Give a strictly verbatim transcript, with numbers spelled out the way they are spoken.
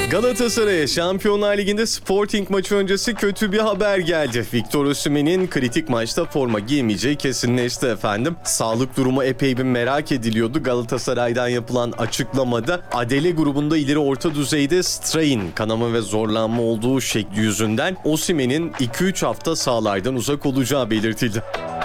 Galatasaray'a Şampiyonlar Ligi'nde Sporting maçı öncesi kötü bir haber geldi. Victor Osimhen'in kritik maçta forma giymeyeceği kesinleşti efendim. Sağlık durumu epey bir merak ediliyordu. Galatasaray'dan yapılan açıklamada Adele grubunda ileri orta düzeyde strain, kanama ve zorlanma olduğu şekli yüzünden Osimhen'in iki üç hafta sahalardan uzak olacağı belirtildi.